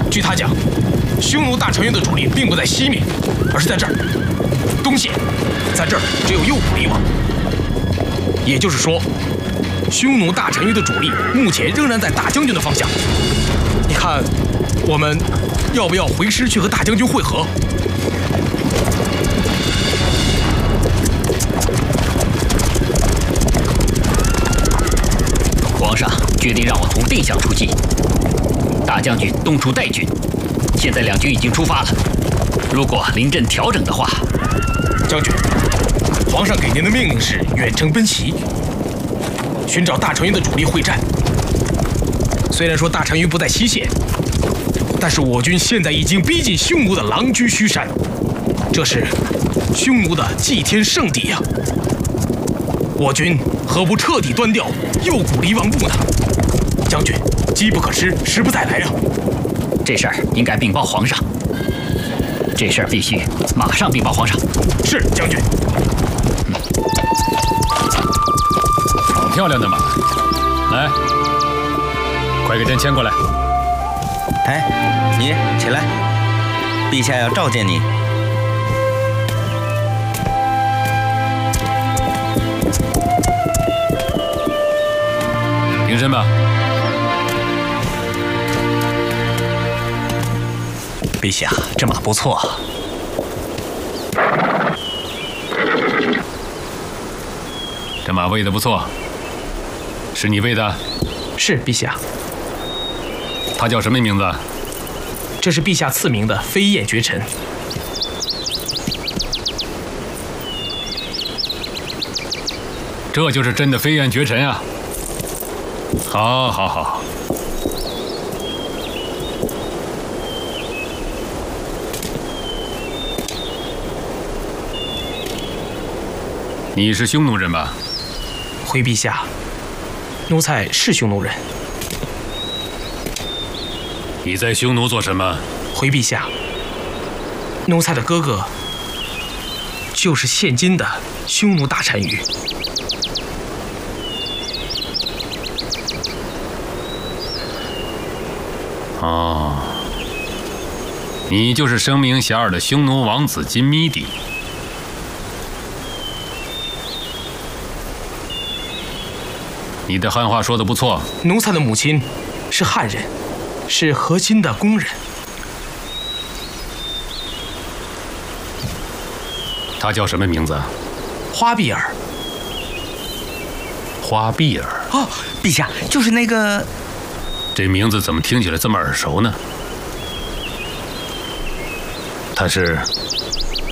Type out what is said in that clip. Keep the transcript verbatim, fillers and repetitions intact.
据他讲，匈奴大船员的主力并不在西面，而是在这儿，东线，在这儿只有右谷离王。也就是说，匈奴大单于的主力目前仍然在大将军的方向。你看，我们要不要回师去和大将军会合？ 皇上决定让我同殿下出击，大将军东出代军，现在两军已经出发了。如果临阵调整的话， 将军，皇上给您的命令是远征奔袭，寻找大单于的主力会战。虽然说大单于不在西线，但是我军现在已经逼近匈奴的狼居胥山，这是匈奴的祭天圣地呀、啊！我军何不彻底端掉右谷离王部呢？将军，机不可失，时不再来啊！ 这事儿应该禀报皇上，这事儿必须马上禀报皇上。 是，将军。 好漂亮的马，来，快给朕牵过来。 哎，你起来，陛下要召见你。 平身吧。 陛下，这马不错。 这马喂得不错，是你喂的？ 是，陛下。 它叫什么名字？ 这是陛下赐名的飞燕绝尘。 这就是真的飞燕绝尘啊！好，好，好。你是匈奴人吧？ 回陛下，奴才是匈奴人。 你在匈奴做什么？ 回陛下，奴才的哥哥就是现今的匈奴大单于。 哦，你就是声名遐迩的匈奴王子金咪迪。你的汉话说得不错。 奴才的母亲是汉人，是河津的工人。 他叫什么名字？ 花碧儿。 花碧儿。 哦，陛下，就是那个。 这名字怎么听起来这么耳熟呢？他是